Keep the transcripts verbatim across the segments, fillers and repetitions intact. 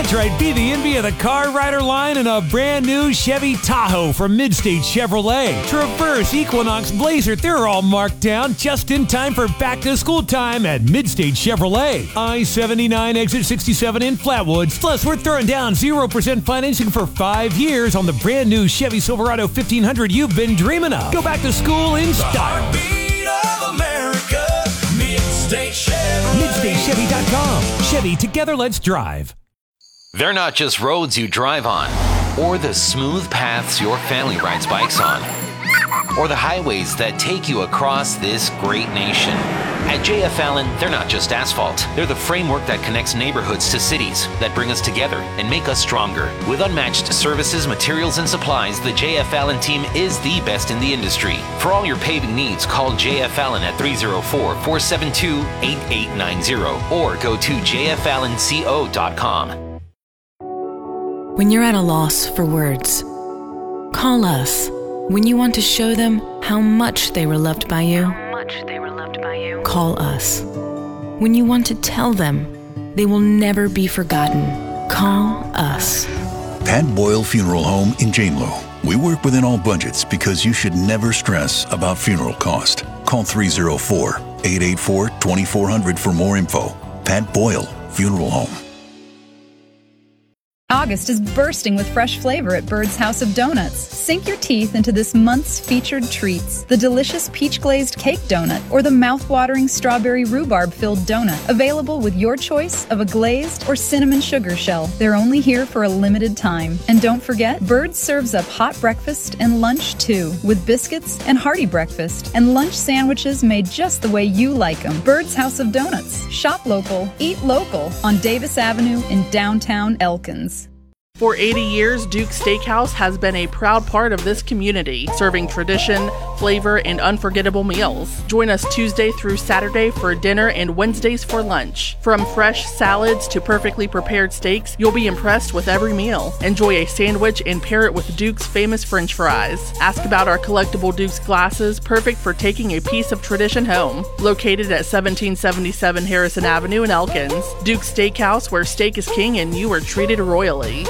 That's right, be the envy of the Car Rider line in a brand new Chevy Tahoe from Midstate Chevrolet. Traverse, Equinox, Blazer, they're all marked down just in time for back-to-school time at Midstate Chevrolet. I seventy-nine, exit sixty-seven in Flatwoods. Plus, we're throwing down zero percent financing for five years on the brand new Chevy Silverado fifteen hundred you've been dreaming of. Go back to school in style. Heartbeat of America, Midstate Chevrolet. Midstate Chevy dot com. Chevy, together let's drive. They're not just roads you drive on, or the smooth paths your family rides bikes on, or the highways that take you across this great nation. At J F Allen, they're not just asphalt. They're the framework that connects neighborhoods to cities, that bring us together and make us stronger. With unmatched services, materials, and supplies, the J F Allen team is the best in the industry. For all your paving needs, call J F Allen at three oh four, four seven two, eight eight nine zero or go to j f allen co dot com. When you're at a loss for words, call us. When you want to show them how much they were loved by you, how much they were loved by you, call us. When you want to tell them they will never be forgotten, call us. Pat Boyle Funeral Home in Janelo. We work within all budgets because you should never stress about funeral cost. Call three oh four, eight eight four, two four zero zero for more info. Pat Boyle Funeral Home. August is bursting with fresh flavor at Bird's House of Donuts. Sink your teeth into this month's featured treats. The delicious peach-glazed cake donut or the mouth-watering strawberry rhubarb-filled donut. Available with your choice of a glazed or cinnamon sugar shell. They're only here for a limited time. And don't forget, Bird serves up hot breakfast and lunch too, with biscuits and hearty breakfast and lunch sandwiches made just the way you like them. Bird's House of Donuts. Shop local, eat local on Davis Avenue in downtown Elkins. For eighty years, Duke's Steakhouse has been a proud part of this community, serving tradition, flavor, and unforgettable meals. Join us Tuesday through Saturday for dinner and Wednesdays for lunch. From fresh salads to perfectly prepared steaks, you'll be impressed with every meal. Enjoy a sandwich and pair it with Duke's famous French fries. Ask about our collectible Duke's glasses, perfect for taking a piece of tradition home. Located at seventeen seventy-seven Harrison Avenue in Elkins, Duke's Steakhouse, where steak is king and you are treated royally.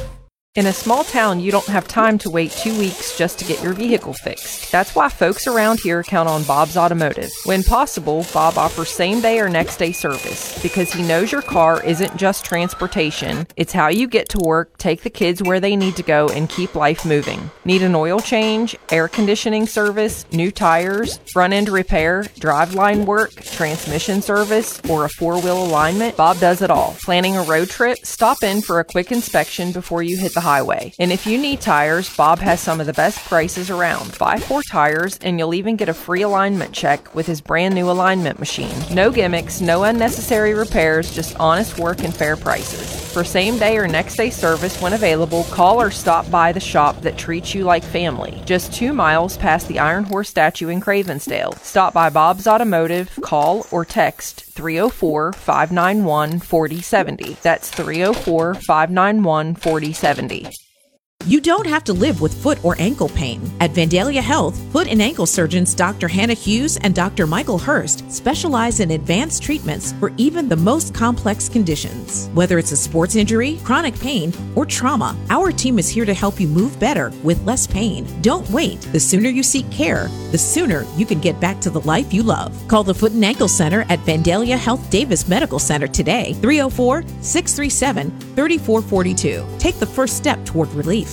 In a small town, you don't have time to wait two weeks just to get your vehicle fixed. That's why folks around here count on Bob's Automotive. When possible, Bob offers same-day or next-day service because he knows your car isn't just transportation. It's how you get to work, take the kids where they need to go, and keep life moving. Need an oil change, air conditioning service, new tires, front-end repair, driveline work, transmission service, or a four-wheel alignment? Bob does it all. Planning a road trip? Stop in for a quick inspection before you hit the highway. And if you need tires, Bob has some of the best prices around. Buy four tires and you'll even get a free alignment check with his brand new alignment machine. No gimmicks, no unnecessary repairs, just honest work and fair prices. For same day or next day service when available, call or stop by the shop that treats you like family. Just two miles past the Iron Horse statue in Cravensdale. Stop by Bob's Automotive, call or text three oh four, five nine one, four oh seven oh. That's three oh four, five nine one, four oh seven oh. You don't have to live with foot or ankle pain. At Vandalia Health, foot and ankle surgeons Doctor Hannah Hughes and Doctor Michael Hurst specialize in advanced treatments for even the most complex conditions. Whether it's a sports injury, chronic pain, or trauma, our team is here to help you move better with less pain. Don't wait. The sooner you seek care, the sooner you can get back to the life you love. Call the Foot and Ankle Center at Vandalia Health Davis Medical Center today, three oh four, six three seven, three four four two. Take the first step toward relief.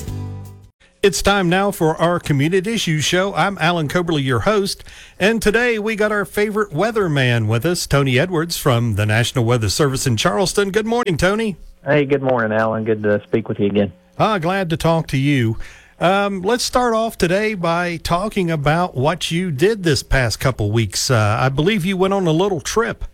It's time now for our Community Issues Show. I'm Alan Coberly, your host, and today we got our favorite weatherman with us, Tony Edwards from the National Weather Service in Charleston. Good morning, Tony. Hey, good morning, Alan. Good to speak with you again. Ah, glad to talk to you. Um, let's start off today by talking about what you did this past couple weeks. Uh, I believe you went on a little trip.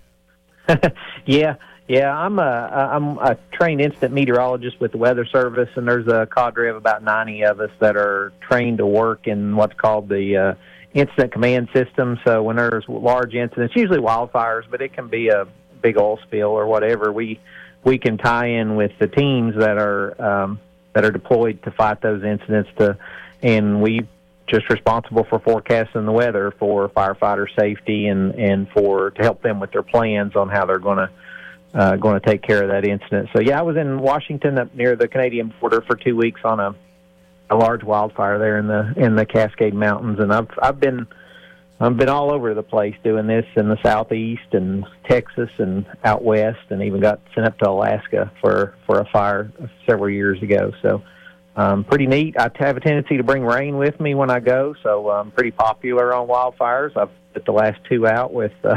yeah. Yeah, I'm a I'm a trained instant meteorologist with the Weather Service, and there's a cadre of about ninety of us that are trained to work in what's called the uh, incident command system. So when there's large incidents, usually wildfires, but it can be a big oil spill or whatever, we we can tie in with the teams that are um, that are deployed to fight those incidents. To and we just responsible for forecasting the weather for firefighter safety and and for to help them with their plans on how they're going to uh, going to take care of that incident. So yeah, I was in Washington up near the Canadian border for two weeks on a a large wildfire there in the in the Cascade Mountains, and I've I've been I've been all over the place doing this in the southeast and Texas and out west, and even got sent up to Alaska for for a fire several years ago. So. Um, pretty neat. I have a tendency to bring rain with me when I go, so I'm pretty popular on wildfires. I've put the last two out with uh,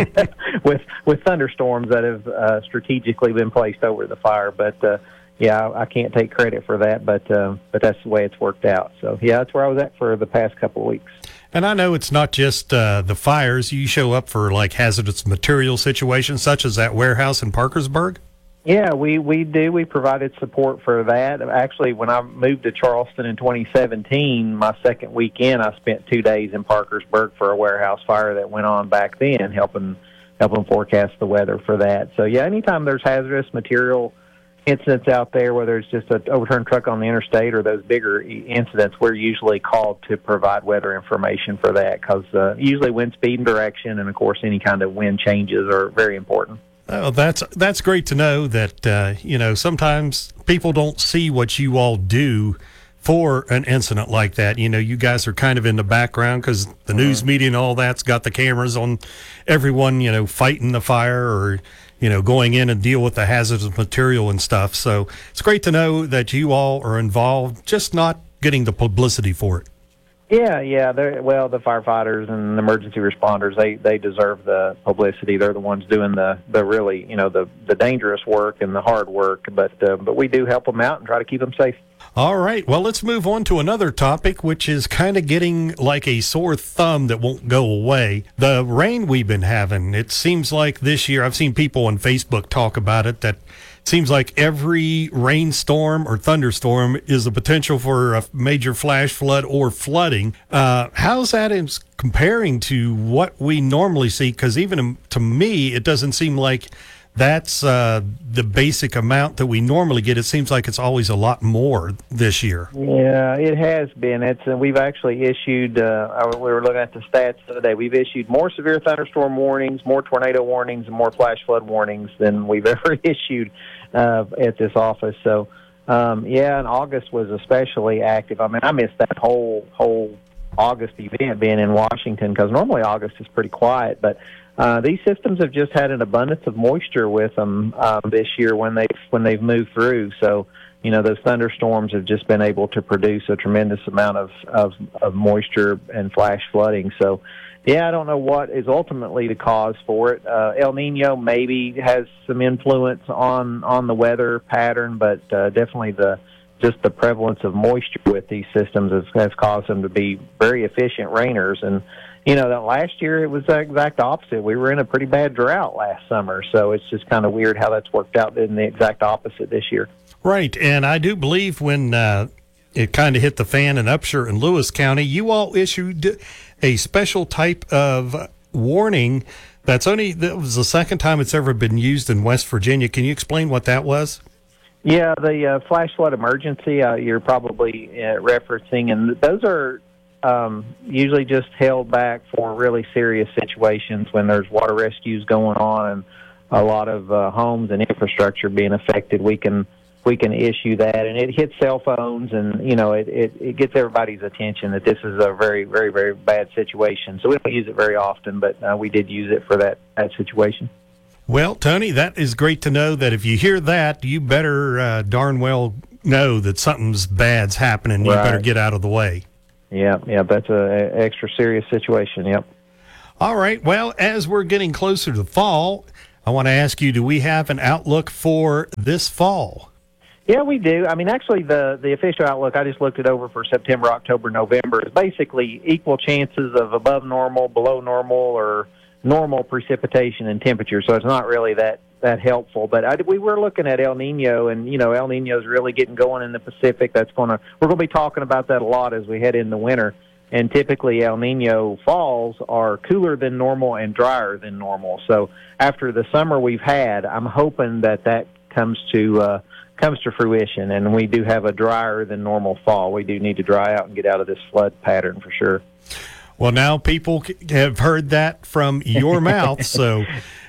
with with thunderstorms that have uh, strategically been placed over the fire. But uh, yeah, I, I can't take credit for that, but uh, but that's the way it's worked out. So yeah, that's where I was at for the past couple of weeks. And I know it's not just uh, the fires. You show up for like hazardous material situations, such as that warehouse in Parkersburg. Yeah, we, we do. We provided support for that. Actually, when I moved to Charleston in twenty seventeen, my second weekend, I spent two days in Parkersburg for a warehouse fire that went on back then, helping helping forecast the weather for that. So, yeah, anytime there's hazardous material incidents out there, whether it's just an overturned truck on the interstate or those bigger incidents, we're usually called to provide weather information for that because uh, usually wind speed and direction and, of course, any kind of wind changes are very important. Oh, that's that's great to know that, uh, you know, sometimes people don't see what you all do for an incident like that. You know, you guys are kind of in the background because the news media and all that's got the cameras on everyone, you know, fighting the fire or, you know, going in and deal with the hazardous material and stuff. So it's great to know that you all are involved, just not getting the publicity for it. Yeah, yeah. They're, well, the firefighters and the emergency responders, they, they deserve the publicity. They're the ones doing the, the really, you know, the, the dangerous work and the hard work. But uh, but we do help them out and try to keep them safe. All right. Well, let's move on to another topic, which is kind of getting like a sore thumb that won't go away. The rain we've been having. It seems like this year, I've seen people on Facebook talk about it, that seems like every rainstorm or thunderstorm is a potential for a major flash flood or flooding. Uh, how's that in comparing to what we normally see? Because even to me, it doesn't seem like that's uh, the basic amount that we normally get. It seems like it's always a lot more this year. Yeah, it has been. It's and we've actually issued. Uh, we were looking at the stats the other day. We've issued more severe thunderstorm warnings, more tornado warnings, and more flash flood warnings than we've ever issued uh, at this office. So, um, yeah, and August was especially active. I mean, I missed that whole whole August event being in Washington because normally August is pretty quiet, but. Uh, these systems have just had an abundance of moisture with them um, this year when they when they've moved through. So, you know, those thunderstorms have just been able to produce a tremendous amount of, of, of moisture and flash flooding. So, yeah, I don't know what is ultimately the cause for it. Uh, El Nino maybe has some influence on, on the weather pattern, but uh, definitely the just the prevalence of moisture with these systems has, has caused them to be very efficient rainers. And you know, that last year it was the exact opposite. We were in a pretty bad drought last summer, so it's just kind of weird how that's worked out in the exact opposite this year. Right, and I do believe when uh, it kind of hit the fan in Upshur and Lewis County, you all issued a special type of warning that's only, that was the second time it's ever been used in West Virginia. Can you explain what that was? Yeah, the uh, flash flood emergency uh, you're probably uh, referencing, and those are Um, usually just held back for really serious situations when there's water rescues going on and a lot of uh, homes and infrastructure being affected. We can we can issue that, and it hits cell phones, and you know it, it, it gets everybody's attention that this is a very very very bad situation. So we don't use it very often, but uh, we did use it for that that situation. Well, Tony, that is great to know that if you hear that, you better uh, darn well know that something's bad's happening. You Right. better get out of the way. Yeah, yeah, that's a, a extra serious situation. Yep. All right. Well, as we're getting closer to fall, I want to ask you, do we have an outlook for this fall? Yeah, we do. I mean, actually, the, the official outlook, I just looked it over for September, October, November, is basically equal chances of above normal, below normal, or normal precipitation and temperature. So it's not really that, that helpful. But I, we were looking at El Nino, and, you know, El Nino is really getting going in the Pacific. That's going to, we're going to be talking about that a lot as we head into winter. And typically El Nino falls are cooler than normal and drier than normal. So after the summer we've had, I'm hoping that that comes to uh, comes to fruition, and we do have a drier than normal fall. We do need to dry out and get out of this flood pattern for sure. Well, now people have heard that from your mouth, so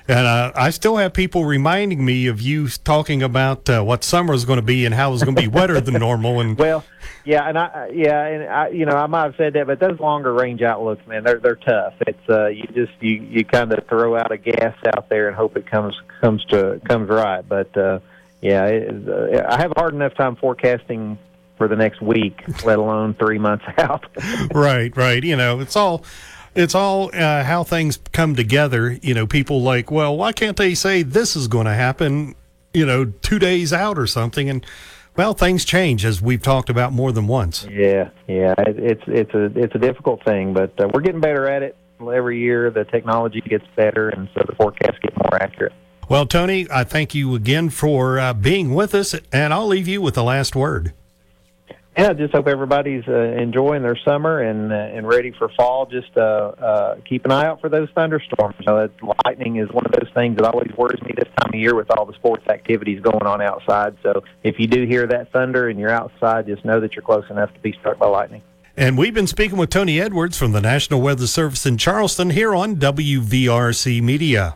And uh, I still have people reminding me of you talking about uh, what summer is going to be and how it's going to be wetter than normal. And well, yeah, and I yeah, and I you know I might have said that, but those longer range outlooks, man, they're they're tough. It's uh, you just you, you kind of throw out a guess out there and hope it comes comes to comes right. But uh, yeah, it, uh, I have a hard enough time forecasting for the next week, let alone three months out. Right, right. You know, it's all. It's all uh, how things come together. You know, people like, well, why can't they say this is going to happen, you know, two days out or something? And, well, things change, as we've talked about more than once. Yeah, yeah, it, it's it's a it's a difficult thing, but uh, we're getting better at it. Every year the technology gets better, and so the forecasts get more accurate. Well, Tony, I thank you again for uh, being with us, and I'll leave you with the last word. Yeah, I just hope everybody's uh, enjoying their summer and uh, and ready for fall. Just uh, uh, keep an eye out for those thunderstorms. You know, that lightning is one of those things that always worries me this time of year with all the sports activities going on outside. So if you do hear that thunder and you're outside, just know that you're close enough to be struck by lightning. And we've been speaking with Tony Edwards from the National Weather Service in Charleston here on W V R C Media.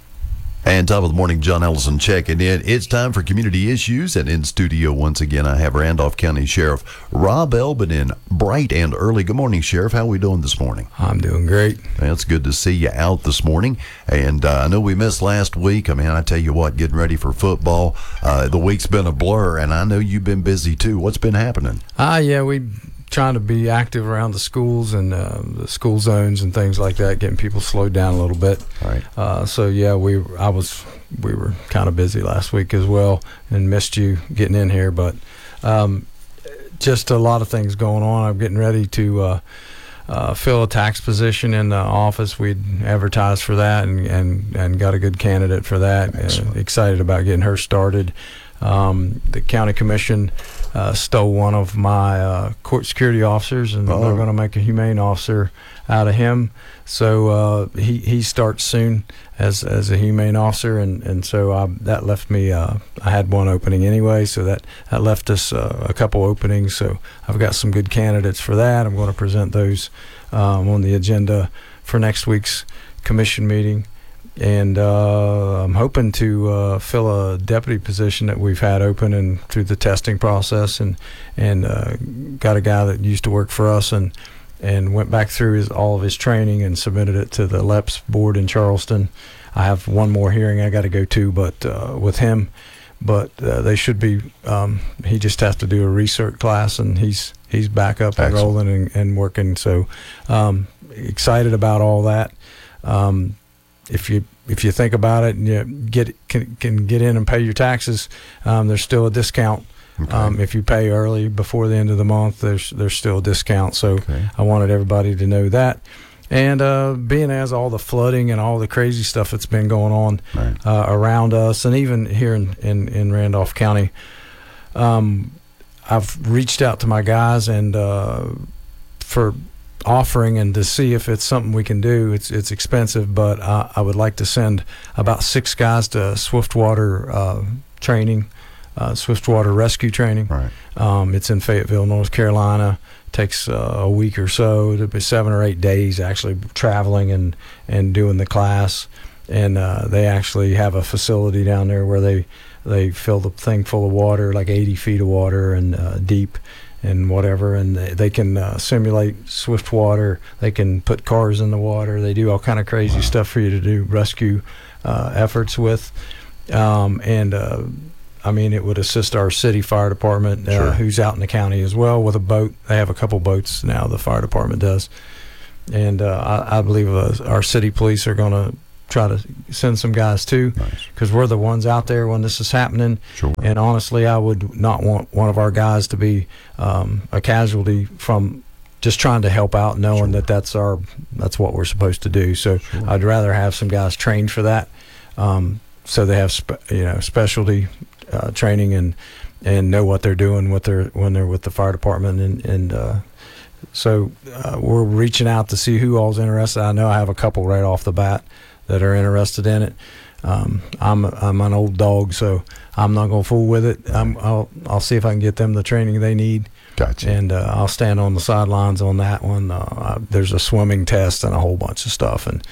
And top of the morning, John Ellison checking in. It's time for Community Issues, and in studio once again, I have Randolph County Sheriff Rob Elbin in bright and early. Good morning, Sheriff. How are we doing this morning? I'm doing great. It's good to see you out this morning. And uh, I know we missed last week. I mean, I tell you what, getting ready for football, uh, the week's been a blur, and I know you've been busy too. What's been happening? Ah, uh, yeah, we trying to be active around the schools and uh, the school zones and things like that, getting people slowed down a little bit. Right. Uh, so yeah, we I was we were kind of busy last week as well, and missed you getting in here. But um, just a lot of things going on. I'm getting ready to uh, uh, fill a tax position in the office. We'd advertised for that and and, and got a good candidate for that. Uh, excited about getting her started. Um, the county commission uh, stole one of my uh, court security officers, and oh. they're going to make a humane officer out of him. So uh, he he starts soon as as a humane officer, and and so I, that left me. Uh, I had one opening anyway, so that that left us uh, a couple openings. So I've got some good candidates for that. I'm going to present those um, on the agenda for next week's commission meeting. And uh, I'm hoping to uh, fill a deputy position that we've had open and through the testing process, and and uh, got a guy that used to work for us and and went back through his all of his training and submitted it to the L E P S board in Charleston. I have one more hearing I got to go to, but uh, with him, but uh, they should be. Um, he just has to do a research class, and he's he's back up and rolling and, and working. So um, excited about all that. Um, If you if you think about it and you get can can get in and pay your taxes, um, there's still a discount. Okay. Um, if you pay early before the end of the month, there's there's still a discount. So okay. I wanted everybody to know that. And uh, being as all the flooding and all the crazy stuff that's been going on right. uh, around us, and even here in in, in Randolph County, um, I've reached out to my guys and uh, for. offering and to see if it's something we can do. It's it's expensive, but I, I would like to send about six guys to Swiftwater uh, training, uh, Swiftwater rescue training. Right. Um, it's in Fayetteville, North Carolina. Takes uh, a week or so. It'll be seven or eight days actually traveling and, and doing the class. And uh, they actually have a facility down there where they they fill the thing full of water, like eighty feet of water and uh, deep. And whatever, and they, they can uh, simulate swift water. They can put cars in the water. They do all kind of crazy wow. stuff for you to do rescue uh, efforts with. Um, and uh, I mean, it would assist our city fire department, uh, sure. who's out in the county as well with a boat. They have a couple boats now. The fire department does, and uh, I, I believe uh, our city police are going to try to send some guys too, because nice. We're the ones out there when this is happening. Sure. And honestly, I would not want one of our guys to be um, a casualty from just trying to help out, knowing sure. that that's our that's what we're supposed to do. So sure. I'd rather have some guys trained for that, um, so they have spe- you know specialty uh, training and and know what they're doing with their when they're with the fire department and and. Uh, so uh, we're reaching out to see who all's interested. I know I have a couple right off the bat that are interested in it. Um, I'm I'm an old dog, so I'm not gonna fool with it. I'm, I'll I'll see if I can get them the training they need. Gotcha. And uh, I'll stand on the sidelines on that one. Uh, I, there's a swimming test and a whole bunch of stuff, and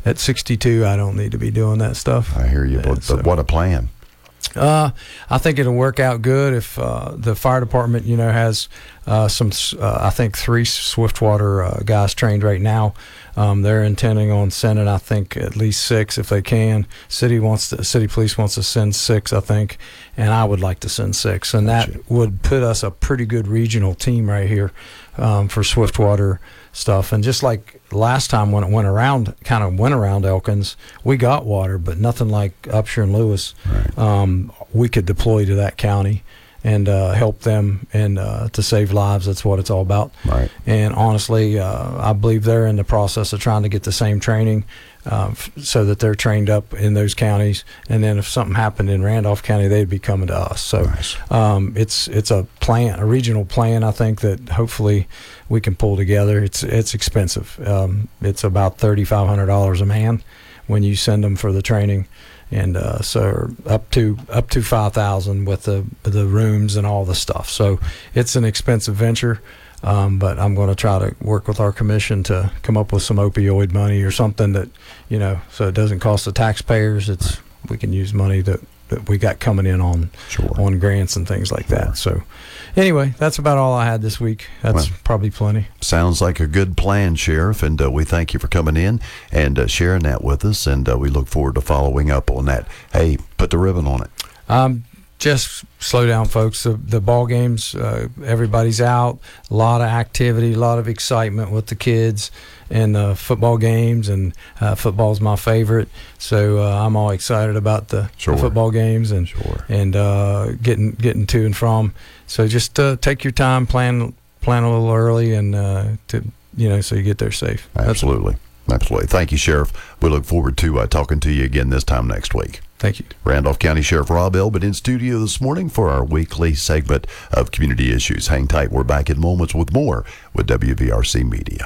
at sixty-two, I don't need to be doing that stuff. I hear you, but, but so, what a plan. Uh, I think it'll work out good if uh, the fire department, you know, has uh, some, uh, I think, three Swiftwater uh, guys trained right now. Um, they're intending on sending, I think, at least six if they can. City wants to, city police wants to send six, I think, and I would like to send six, and that would put us a pretty good regional team right here um, for Swiftwater stuff. And just like last time when it went around, kind of went around Elkins, we got water, but nothing like Upshur and Lewis. Right. Um, we could deploy to that county and uh, help them and uh, to save lives. That's what it's all about. Right. And honestly, uh, I believe they're in the process of trying to get the same training uh, f- so that they're trained up in those counties. And then if something happened in Randolph County, they'd be coming to us. So nice. um, it's it's a plan, a regional plan, I think, that hopefully we can pull together. It's it's expensive. Um, it's about thirty-five hundred dollars a man when you send them for the training. And uh, so up to up to five thousand with the the rooms and all the stuff. So it's an expensive venture, um, but I'm going to try to work with our commission to come up with some opioid money or something that, you know, so it doesn't cost the taxpayers. It's we can use money that, that we got coming in on sure. on grants and things like that. So anyway, that's about all I had this week. That's well, probably plenty. Sounds like a good plan, Sheriff, and uh, we thank you for coming in and uh, sharing that with us, and uh, we look forward to following up on that. Hey, put the ribbon on it. Um, just slow down, folks. The, the ball games, uh, everybody's out. A lot of activity, a lot of excitement with the kids and uh, football games, and uh, football's my favorite. So uh, I'm all excited about the, sure. the football games and sure. and uh, getting getting to and from. So just uh, take your time, plan plan a little early, and uh, to you know, so you get there safe. Absolutely, absolutely. Thank you, Sheriff. We look forward to uh, talking to you again this time next week. Thank you. Randolph County Sheriff Rob Elbin in studio this morning for our weekly segment of Community Issues. Hang tight. We're back in moments with more with W V R C Media.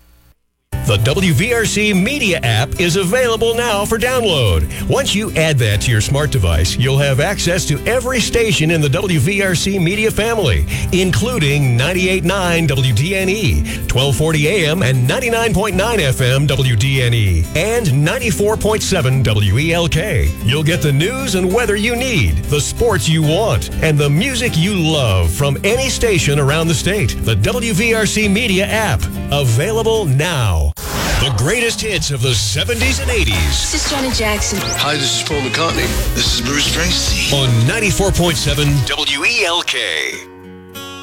The W V R C Media app is available now for download. Once you add that to your smart device, you'll have access to every station in the W V R C Media family, including ninety-eight point nine W D N E, twelve forty A M and ninety-nine point nine F M W D N E, and ninety-four point seven W E L K. You'll get the news and weather you need, the sports you want, and the music you love from any station around the state. The W V R C Media app, available now. The greatest hits of the seventies and eighties. This is Janet Jackson. Hi, this is Paul McCartney. This is Bruce Springsteen. On ninety-four point seven W E L K.